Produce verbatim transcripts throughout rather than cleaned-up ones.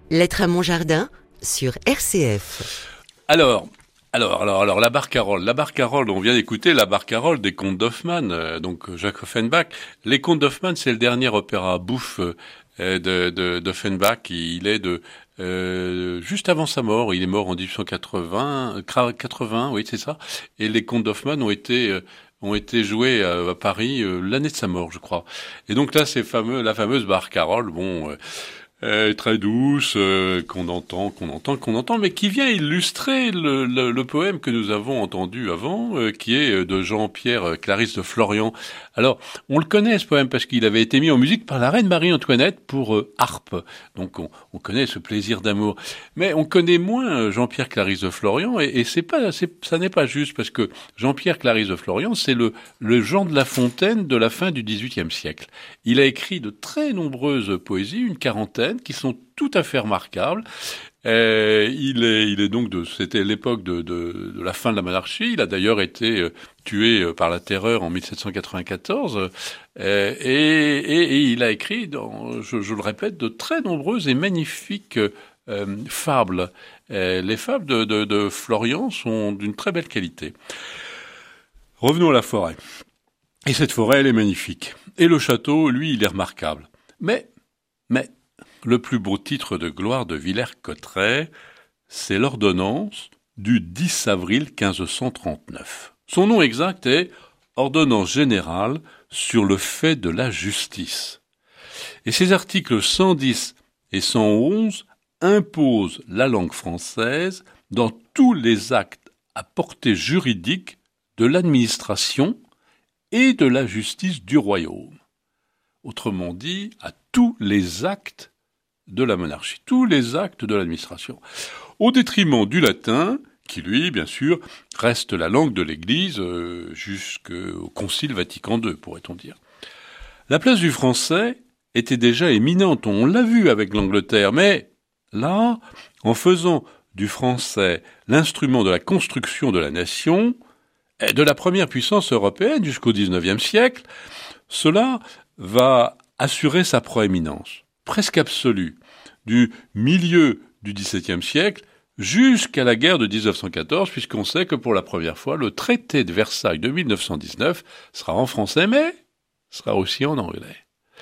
Lettre à mon jardin sur R C F. Alors, alors, alors, alors, la barcarolle. La barcarolle, on vient d'écouter la barcarolle des contes d'Hoffmann, euh, donc Jacques Offenbach. Les contes d'Hoffmann, c'est le dernier opéra bouffe euh, de, de, d'Offenbach. Il est de euh, juste avant sa mort. Il est mort en dix-huit cent quatre-vingts, quatre-vingts, oui, c'est ça. Et les contes d'Hoffmann ont été euh, ont été joués à, à Paris euh, l'année de sa mort, je crois. Et donc là, c'est fameux, la fameuse barcarolle. Bon. Euh, Euh, très douce, euh, qu'on entend, qu'on entend, qu'on entend, mais qui vient illustrer le, le, le poème que nous avons entendu avant, euh, qui est de Jean-Pierre Clarisse de Florian. Alors, on le connaît ce poème parce qu'il avait été mis en musique par la reine Marie-Antoinette pour euh, harpe. Donc, on, on connaît ce plaisir d'amour, mais on connaît moins Jean-Pierre Clarisse de Florian, et, et c'est pas, c'est, ça n'est pas juste parce que Jean-Pierre Clarisse de Florian, c'est le, le Jean de La Fontaine de la fin du dix-huitième siècle. Il a écrit de très nombreuses poésies, une quarantaine, qui sont tout à fait remarquables. Euh, il est, il est donc de, c'était l'époque de, de, de la fin de la monarchie. Il a d'ailleurs été euh, tué euh, par la Terreur en dix-sept cent quatre-vingt-quatorze. Euh, et, et, et il a écrit, dans, je, je le répète, de très nombreuses et magnifiques euh, fables. Euh, les fables de, de, de Florian sont d'une très belle qualité. Revenons à la forêt. Et cette forêt, elle est magnifique. Et le château, lui, il est remarquable. Mais, mais, le plus beau titre de gloire de Villers-Cotterêts, c'est l'ordonnance du dix avril quinze cent trente-neuf. Son nom exact est Ordonnance générale sur le fait de la justice. Et ses articles cent dix et cent onze imposent la langue française dans tous les actes à portée juridique de l'administration et de la justice du royaume. Autrement dit, à tous les actes de la monarchie, tous les actes de l'administration, au détriment du latin, qui lui, bien sûr, reste la langue de l'Église euh, jusqu'au Concile Vatican deux, pourrait-on dire. La place du français était déjà éminente, on l'a vu avec l'Angleterre, mais là, en faisant du français l'instrument de la construction de la nation, et de la première puissance européenne jusqu'au dix-neuvième siècle, cela va assurer sa proéminence, presque absolue, du milieu du dix-septième siècle jusqu'à la guerre de dix-neuf cent quatorze, puisqu'on sait que pour la première fois, le traité de Versailles de mille neuf cent dix-neuf sera en français, mais sera aussi en anglais.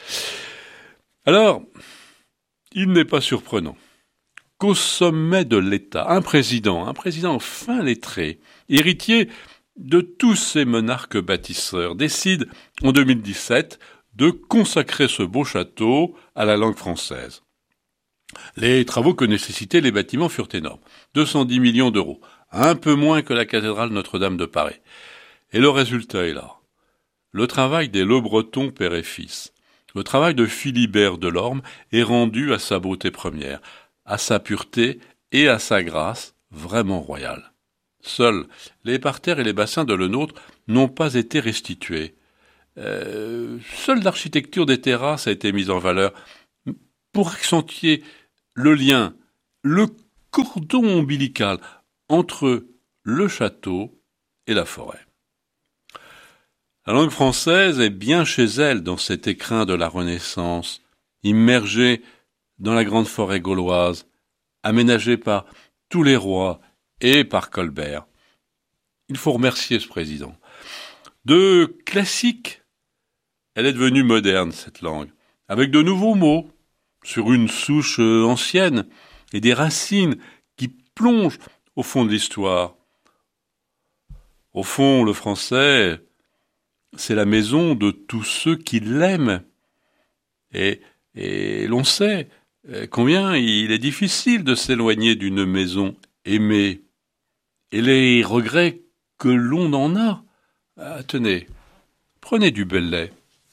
Alors, il n'est pas surprenant qu'au sommet de l'État, un président, un président fin lettré, héritier de tous ces monarques bâtisseurs, décide en deux mille dix-sept de consacrer ce beau château à la langue française. Les travaux que nécessitaient les bâtiments furent énormes. deux cent dix millions d'euros. Un peu moins que la cathédrale Notre-Dame de Paris. Et le résultat est là. Le travail des Le Breton père et fils, le travail de Philibert Delorme est rendu à sa beauté première, à sa pureté et à sa grâce vraiment royale. Seuls les parterres et les bassins de Lenôtre n'ont pas été restitués. Euh, seule l'architecture des terrasses a été mise en valeur pour accentuer le lien, le cordon ombilical entre le château et la forêt. La langue française est bien chez elle dans cet écrin de la Renaissance, immergée dans la grande forêt gauloise, aménagée par tous les rois et par Colbert. Il faut remercier ce président. De classique, elle est devenue moderne, cette langue, avec de nouveaux mots, sur une souche ancienne et des racines qui plongent au fond de l'histoire. Au fond, le français, c'est la maison de tous ceux qui l'aiment. Et, et l'on sait combien il est difficile de s'éloigner d'une maison aimée. Et les regrets que l'on en a, ah, tenez, prenez du bel lait.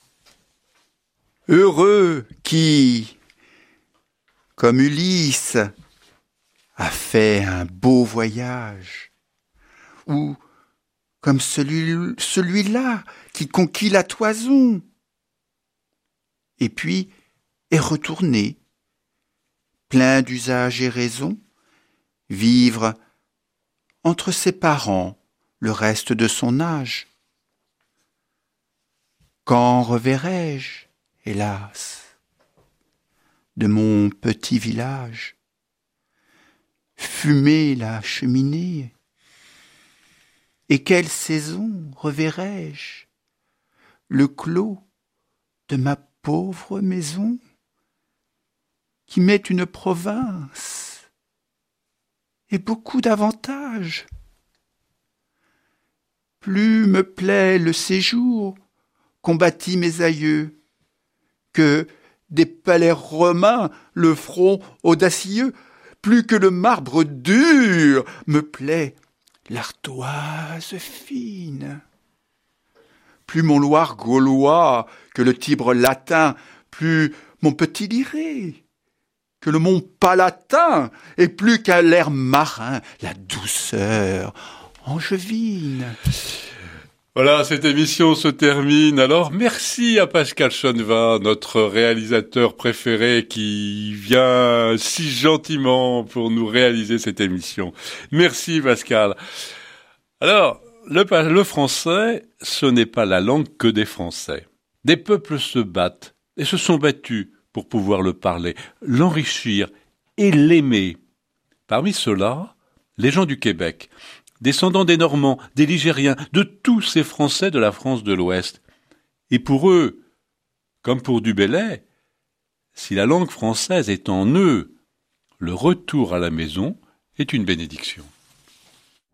Heureux qui, comme Ulysse, a fait un beau voyage, ou comme celui, celui-là qui conquit la toison, et puis est retourné, plein d'usage et raison, vivre entre ses parents le reste de son âge. Quand reverrai-je, hélas, de mon petit village fumer la cheminée? Et quelle saison reverrai-je le clos de ma pauvre maison qui m'est une province et beaucoup d'avantages? Plus me plaît le séjour qu'ont bâti mes aïeux que des palais romains le front audacieux, plus que le marbre dur me plaît l'ardoise fine. Plus mon Loir gaulois que le Tibre latin, plus mon petit Liré que le mont Palatin, et plus qu'à l'air marin la douceur angevine. Voilà, cette émission se termine. Alors, merci à Pascal Chonnevat, notre réalisateur préféré qui vient si gentiment pour nous réaliser cette émission. Merci Pascal. Alors, le, le français, ce n'est pas la langue que des Français. Des peuples se battent et se sont battus pour pouvoir le parler, l'enrichir et l'aimer. Parmi ceux-là, les gens du Québec, descendants des Normands, des Ligériens, de tous ces Français de la France de l'Ouest. Et pour eux, comme pour du Bellay, si la langue française est en eux, le retour à la maison est une bénédiction.